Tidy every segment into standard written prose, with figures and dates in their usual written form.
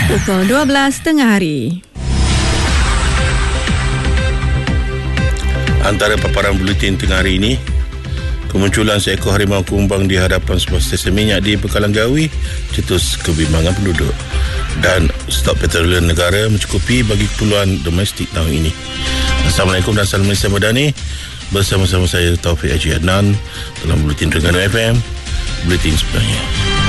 Pukul 12 tengah hari. Antara paparan buletin tengah hari ini, kemunculan seekor harimau kumbang di hadapan sebuah stesen minyak di Pekalang Gawi cetus kebimbangan penduduk, dan stok petroleum negara mencukupi bagi keperluan domestik tahun ini. Assalamualaikum dan salam Malaysia Madani. Bersama-sama saya Taufik Haji Adnan dalam Buletin Terengganu FM, Buletin sebenarnya.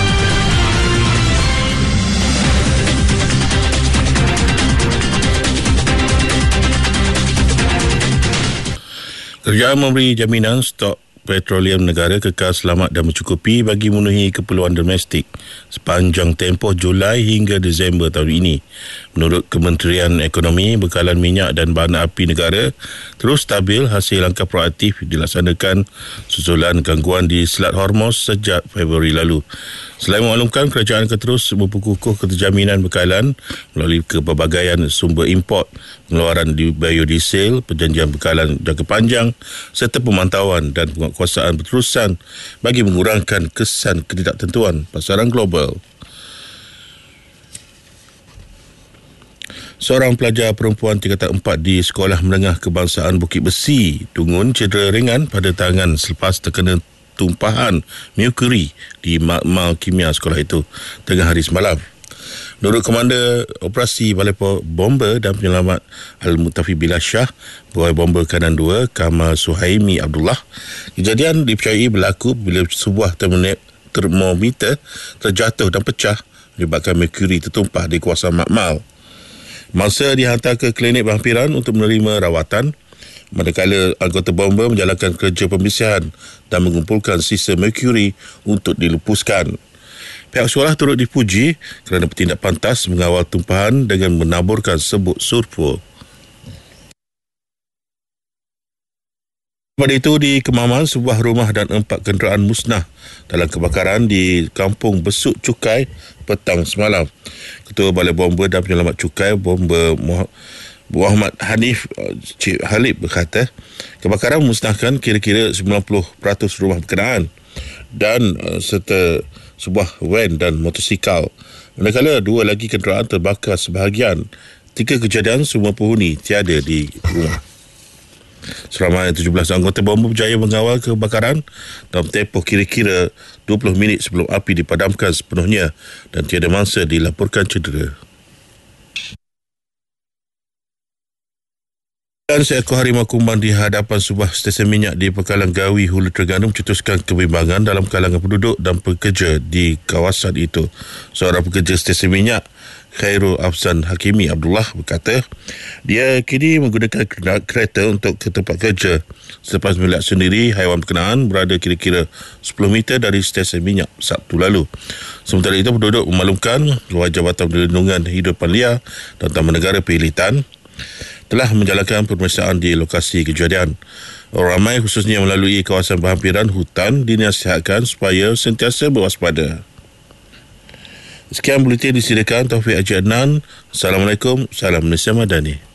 Kerajaan memberi jaminan stok petroleum negara kekal selamat dan mencukupi bagi memenuhi keperluan domestik sepanjang tempoh Julai hingga Disember tahun ini. Menurut Kementerian Ekonomi, bekalan minyak dan bahan api negara terus stabil hasil langkah proaktif dilaksanakan susulan gangguan di Selat Hormuz sejak Februari lalu. Selain memaklumkan, kerajaan akan terus memperkukuh keterjaminan bekalan melalui kepelbagaian sumber import, pengeluaran di biodiesel, perjanjian bekalan jangka panjang serta pemantauan dan penguatkuasaan berterusan bagi mengurangkan kesan ketidaktentuan pasaran global. Seorang pelajar perempuan tingkatan 4 di Sekolah Menengah Kebangsaan Bukit Besi, Tungun, cedera ringan pada tangan selepas terkena tumpahan merkuri di makmal kimia sekolah itu tengah hari semalam. Menurut Komander Operasi Balai Bomber dan Penyelamat Al-Mutafi Billah Shah, Pegawai Bomber Kanan 2 Kamal Suhaimi Abdullah, kejadian dipercayai berlaku bila sebuah termometer terjatuh dan pecah menyebabkan merkuri tertumpah di kawasan makmal. Mangsa dihantar ke klinik berhampiran untuk menerima rawatan, manakala anggota bomber menjalankan kerja pembersihan dan mengumpulkan sisa merkuri untuk dilupuskan. Pihak sekolah turut dipuji kerana bertindak pantas mengawal tumpahan dengan menaburkan sebut sulfur. Pada itu, di Kemaman, sebuah rumah dan 4 kenderaan musnah dalam kebakaran di Kampung Besuk Cukai petang semalam. Ketua Balai Bomber dan Penyelamat Cukai, Bomber Muhammad Hanif Cik Halib berkata, kebakaran memusnahkan kira-kira 90% rumah berkenaan dan serta sebuah van dan motosikal. Manakala 2 lagi kenderaan terbakar sebahagian. 3 kejadian semua penghuni tiada di rumah. Seramai 17 anggota bomber berjaya mengawal kebakaran dalam tempoh kira-kira 20 minit sebelum api dipadamkan sepenuhnya dan tiada mangsa dilaporkan cedera. Dan seekor harimau kumbang di hadapan sebuah stesen minyak di Pekalang Gawi, Hulu Terengganu mencetuskan kebimbangan dalam kalangan penduduk dan pekerja di kawasan itu. Seorang pekerja stesen minyak, Khairul Afzan Hakimi Abdullah, berkata dia kini menggunakan kereta untuk ke tempat kerja selepas melihat sendiri haiwan berkenaan berada kira-kira 10 meter dari stesen minyak Sabtu lalu. Sementara itu, penduduk memaklumkan Luar Jabatan Perlindungan Hidupan Liar dan Taman Negara Perilitan telah menjalankan pemeriksaan di lokasi kejadian. Orang ramai khususnya melalui kawasan berhampiran hutan dinasihatkan supaya sentiasa berwaspada. Sekian buletin disediakan Taufik Haji Adnan. Assalamualaikum, salam Malaysia Madani.